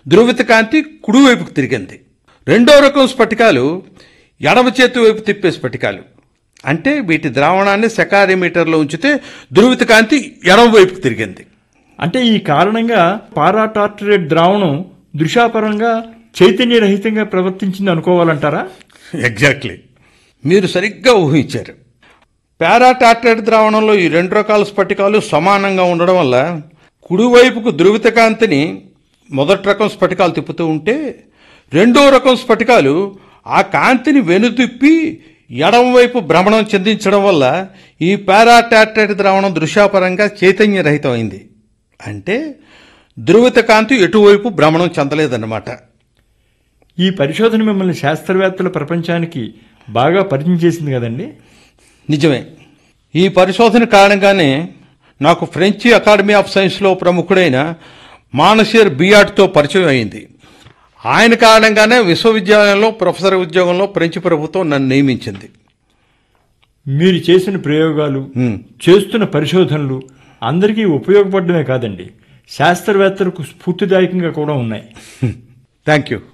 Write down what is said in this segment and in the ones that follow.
ధ్రువిత కాంతి కుడివైపుకు తిరిగింది. రెండో రకం స్ఫటికాలు ఎడమ చేతి వైపు తిప్పే స్ఫటికాలు. అంటే వీటి ద్రావణాన్ని సెకారిమీటర్లో ఉంచితే ధ్రువిత కాంతి ఎడమ వైపుకు తిరిగింది. అంటే ఈ కారణంగా పారాటార్టరేట్ ద్రావణం దృశ్యపరంగా చైతన్యరహితంగా ప్రవర్తించింది అనుకోవాలంటారా? ఎగ్జాక్ట్లీ, మీరు సరిగ్గా ఊహించారు. పారాటార్టరేట్ ద్రావణంలో ఈ రెండు రకాల స్ఫటికాలు సమానంగా ఉండడం వల్ల కుడివైపుకు ధ్రువిత కాంతిని మొదటి రకం స్ఫటికాలు తిప్పుతూ ఉంటే రెండో రకం స్ఫటికాలు ఆ కాంతిని వెనుతిప్పి ఎడమవైపు భ్రమణం చెందించడం వల్ల ఈ పారాటార్టరేట్ ద్రావణం దృశ్యపరంగా చైతన్యరహితమైంది. అంటే ధ్రువిత కాంతి ఎటువైపు భ్రమణం చెందలేదన్నమాట. ఈ పరిశోధన మిమ్మల్ని శాస్త్రవేత్తల ప్రపంచానికి బాగా పరిచయం చేసింది కదండి? నిజమే. ఈ పరిశోధన కారణంగానే నాకు ఫ్రెంచి అకాడమీ ఆఫ్ సైన్స్లో ప్రముఖుడైన మానసిర్ బియాట్తో పరిచయం అయింది. ఆయన కారణంగానే విశ్వవిద్యాలయంలో ప్రొఫెసర్ ఉద్యోగంలో ఫ్రెంచి ప్రభుత్వం నన్ను నియమించింది. మీరు చేసిన ప్రయోగాలు, చేస్తున్న పరిశోధనలు అందరికీ ఉపయోగపడమే కాదండి, శాస్త్రవేత్తలకు స్ఫూర్తిదాయకంగా కూడా ఉన్నాయి. Thank you.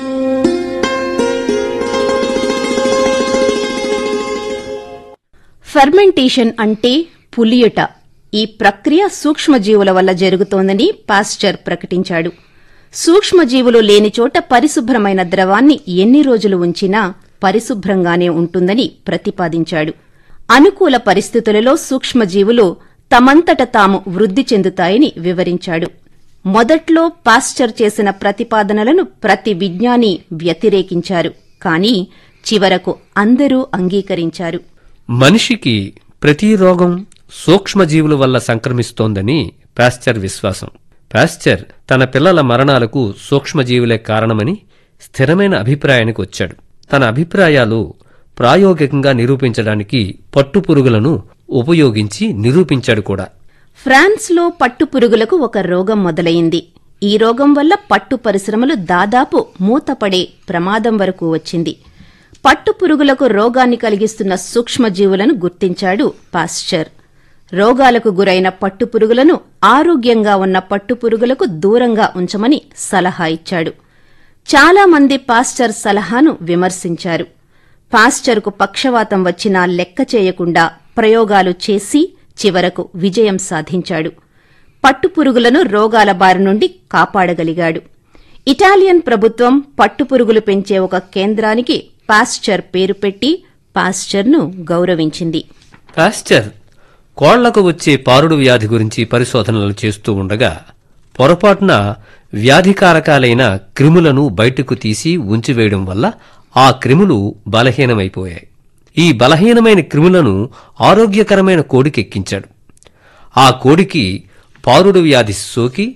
ఫెర్మెంటేషన్ అంటే పులియుట. ఈ ప్రక్రియ సూక్ష్మజీవుల వల్ల జరుగుతోందని పాస్చర్ ప్రకటించాడు. సూక్ష్మజీవులు లేని చోట పరిశుభ్రమైన ద్రవాన్ని ఎన్ని రోజులు ఉంచినా పరిశుభ్రంగానే ఉంటుందని ప్రతిపాదించాడు. అనుకూల పరిస్థితులలో సూక్ష్మజీవులు తమంతట తాము వృద్ధి చెందుతాయని వివరించాడు. మొదట్లో పాస్చర్ చేసిన ప్రతిపాదనలను ప్రతి విజ్ఞాని వ్యతిరేకించారు. కానీ చివరకు అందరూ అంగీకరించారు. మనిషికి ప్రతి రోగం సూక్ష్మజీవుల వల్ల సంక్రమిస్తోందని పాస్చర్ విశ్వాసం. పాస్చర్ తన పిల్లల మరణాలకు సూక్ష్మజీవులే కారణమని స్థిరమైన అభిప్రాయానికి వచ్చాడు. తన అభిప్రాయాలు ప్రాయోగికంగా నిరూపించడానికి పట్టుపురుగులను ఉపయోగించి నిరూపించాడు కూడా. ఫ్రాన్స్లో పట్టుపురుగులకు ఒక రోగం మొదలైంది. ఈ రోగం వల్ల పట్టు పరిశ్రమలు దాదాపు మూతపడే ప్రమాదం వరకు వచ్చింది. పట్టుపురుగులకు రోగాన్ని కలిగిస్తున్న సూక్ష్మజీవులను గుర్తించాడు పాస్చర్. రోగాలకు గురైన పట్టుపురుగులను ఆరోగ్యంగా ఉన్న పట్టుపురుగులకు దూరంగా ఉంచమని సలహా ఇచ్చాడు. చాలా మంది పాస్చర్ సలహాను విమర్శించారు. పాస్చర్కు పక్షవాతం వచ్చినా లెక్క చేయకుండా ప్రయోగాలు చేసి చివరకు విజయం సాధించాడు. పట్టుపురుగులను రోగాల బారి నుండి కాపాడగలిగాడు. ఇటాలియన్ ప్రభుత్వం పట్టుపురుగులు పెంచే ఒక కేంద్రానికి పాస్చర్ పేరు పెట్టి పాస్చర్ను గౌరవించింది. పాస్చర్ కోళ్లకు వచ్చే పారుడు వ్యాధి గురించి పరిశోధనలు చేస్తూ ఉండగా పొరపాటున వ్యాధికారకాలైన క్రిములను బయటకు తీసి ఉంచివేయడం వల్ల ఆ క్రిములు బలహీనమైపోయాయి. ఈ బలహీనమైన క్రిములను ఆరోగ్యకరమైన కోడికెక్కించాడు. ఆ కోడికి పారుడు వ్యాధి సోకి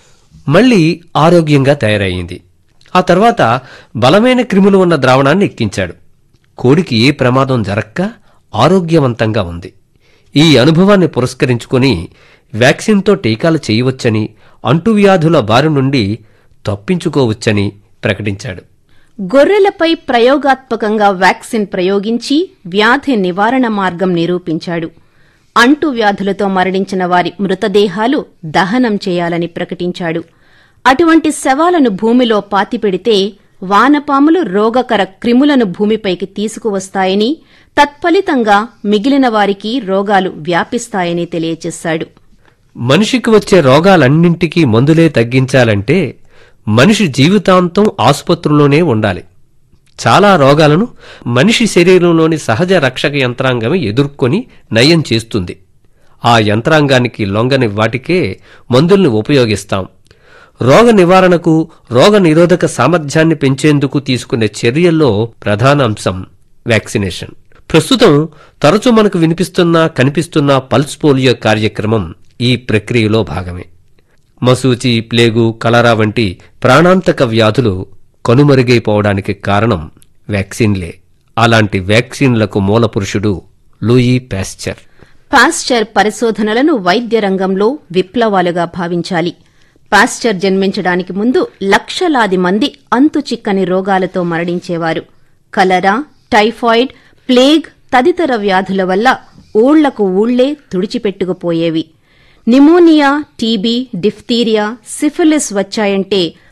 మళ్లీ ఆరోగ్యంగా తయారయ్యింది. ఆ తర్వాత బలమైన క్రిములు ఉన్న ద్రావణాన్ని ఎక్కించాడు. కోడికి ఏ ప్రమాదం జరక్క ఆరోగ్యవంతంగా ఉంది. ఈ అనుభవాన్ని పురస్కరించుకుని వ్యాక్సిన్తో టీకాలు చేయవచ్చని, అంటువ్యాధుల బారి నుండి తప్పించుకోవచ్చని ప్రకటించాడు. గొర్రెలపై ప్రయోగాత్మకంగా వ్యాక్సిన్ ప్రయోగించి వ్యాధి నివారణ మార్గం నిరూపించాడు. అంటువ్యాధులతో మరణించిన వారి మృతదేహాలు దహనం చేయాలని ప్రకటించాడు. అటువంటి శవాలను భూమిలో పాతిపెడితే వానపాములు రోగకర క్రిములను భూమిపైకి తీసుకువస్తాయని, తత్ఫలితంగా మిగిలిన వారికి రోగాలు వ్యాపిస్తాయని తెలియచేశాడు. మనిషికి వచ్చే రోగాలన్నింటికీ మందులే తగ్గించాలంటే మనిషి జీవితాంతం ఆసుపత్రుల్లోనే ఉండాలి. చాలా రోగాలను మనిషి శరీరంలోని సహజ రక్షక యంత్రాంగమే ఎదుర్కొని నయం చేస్తుంది. ఆ యంత్రాంగానికి లొంగని వాటికే మందుల్ని ఉపయోగిస్తాం. రోగ నివారణకు, రోగ నిరోధక సామర్థ్యాన్ని పెంచేందుకు తీసుకునే చర్యల్లో ప్రధాన అంశం వ్యాక్సినేషన్. ప్రస్తుతం తరచూ మనకు కనిపిస్తున్న పల్స్ పోలియో కార్యక్రమం ఈ ప్రక్రియలో భాగమే. మసూచి, ప్లేగు, కలరా వంటి ప్రాణాంతక వ్యాధులు కనుమరుగైపోవడానికి కారణం వ్యాక్సిన్లే. అలాంటి వ్యాక్సిన్లకు మూలపురుషుడు లూయి పాస్చర్. పాస్చర్ పరిశోధనలను వైద్య రంగంలో విప్లవాలుగా భావించాలి. పాస్చర్ జన్మించడానికి ముందు లక్షలాది మంది అంతుచిక్కని రోగాలతో మరణించేవారు. కలరా, టైఫాయిడ్, ప్లేగ్ తదితర వ్యాధుల వల్ల ఊళ్లకు ఊళ్లే తుడిచిపెట్టుకుపోయేవి. నిమోనియా, టీబీ, డిఫ్తీరియా, సిఫిలిస్ వచ్చాయంటే